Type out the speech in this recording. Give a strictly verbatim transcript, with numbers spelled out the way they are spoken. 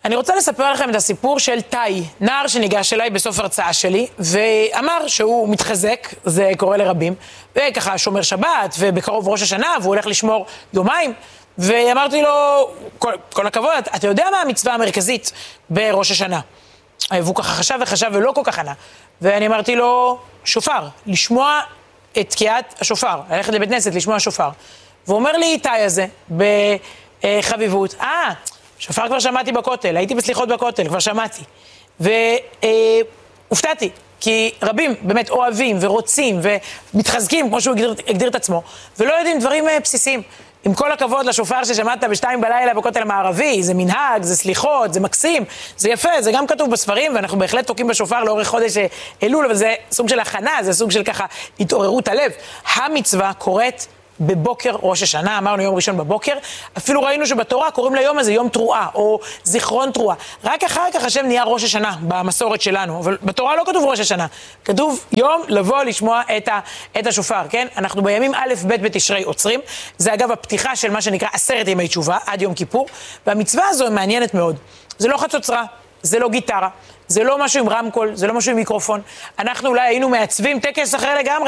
אני רוצה לספר לכם את הסיפור של טאי, נער שניגש אליי בסוף הרצאה שלי, ואמר שהוא מתחזק, זה קורה לרבים, וככה שומר שבת, ובקרוב ראש השנה, והוא הולך לשמור יומיים, ואמרתי לו, כל, כל הכבוד, אתה יודע מה המצווה המרכזית בראש השנה? והוא ככה חשב וחשב ולא כל כך ענה, ואני אמרתי לו, שופר, לשמוע את תקיעת השופר, ללכת לבית כנסת, לשמוע שופר. והוא אומר לי, טאי הזה, בחביבות, אה, שופר כבר שמעתי בכותל, הייתי בסליחות בכותל, כבר שמעתי. והופתעתי, כי רבים באמת אוהבים ורוצים ומתחזקים, כמו שהוא הגדיר, הגדיר את עצמו, ולא יודעים דברים בסיסיים. עם כל הכבוד לשופר ששמעת בשתיים בלילה בכותל המערבי, זה מנהג, זה סליחות, זה מקסים, זה יפה, זה גם כתוב בספרים, ואנחנו בהחלט תוקעים בשופר לאורך חודש אלול, אבל זה סוג של הכנה, זה סוג של ככה התעוררות הלב. המצווה קורית בבוקר ראש השנה, אמרנו יום ראשון בבוקר, אפילו ראינו שבתורה קוראים ליום הזה יום תרועה, או זיכרון תרועה. רק אחר כך השם נהיה ראש השנה במסורת שלנו, אבל בתורה לא כתוב ראש השנה, כתוב יום לבוא לשמוע את, ה, את השופר, כן? אנחנו בימים א' ב' בתשרי עוצרים, זה אגב הפתיחה של מה שנקרא עשרת ימי תשובה, עד יום כיפור, והמצווה הזו מעניינת מאוד. זה לא חצוצרה, זה לא גיטרה, זה לא משהו עם רמקול, זה לא משהו עם מיקרופון. אנחנו אולי היינו מעצבים טקס אחר לגמרי,